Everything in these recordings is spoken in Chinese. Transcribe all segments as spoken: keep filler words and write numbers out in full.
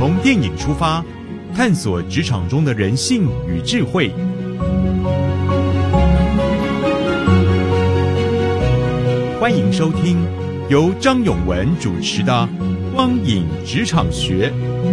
从电影出发，探索职场中的人性与智慧。欢迎收听由张永文主持的《光影职场学》。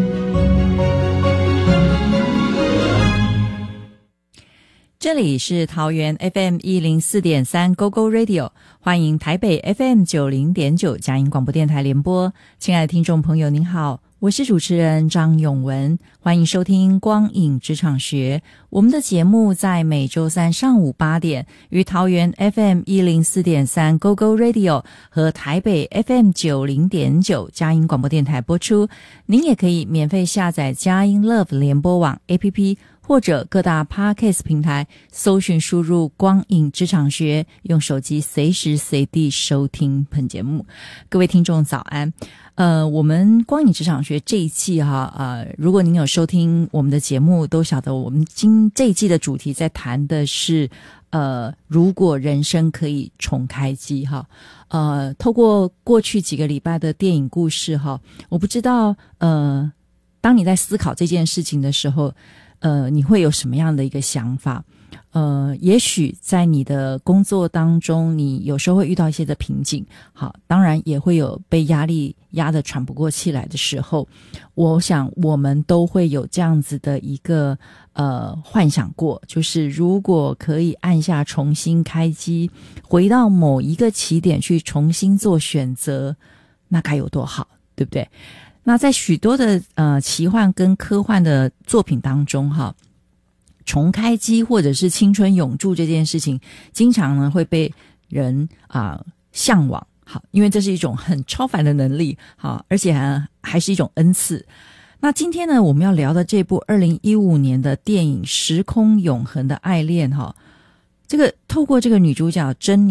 这里是桃园 F M 一零四点三 Go Go Radio， 欢迎台北 F M 九零点九佳音广播电台联播。亲爱的听众朋友您好，我是主持人张永文，欢迎收听光影职场学。我们的节目在每周三上午八点于桃园 F M 一零四点三 Go Go Radio 和台北 F M 九零点九佳音广播电台播出。您也可以免费下载佳音 Love 联播网 A P P，或者各大 Podcast 平台搜寻输入光影职场学，用手机随时随地收听本节目。各位听众早安。呃，我们光影职场学这一季哈，呃，如果您有收听我们的节目，都晓得我们今这一季的主题在谈的是，呃，如果人生可以重开机哈，呃，透过过去几个礼拜的电影故事哈，我不知道，呃，当你在思考这件事情的时候，呃，你会有什么样的一个想法？呃，也许在你的工作当中，你有时候会遇到一些的瓶颈，好，当然也会有被压力压得喘不过气来的时候。我想我们都会有这样子的一个呃幻想过，就是如果可以按下重新开机，回到某一个起点去重新做选择，那该有多好，对不对？那在许多的呃奇幻跟科幻的作品当中哈，重开机或者是青春永驻这件事情，经常呢会被人啊、呃、向往，好，因为这是一种很超凡的能力，好，而且还还是一种恩赐。那今天呢，我们要聊的这部二零一五年的电影《时空永恒的爱恋》哈，这个透过这个女主角珍妮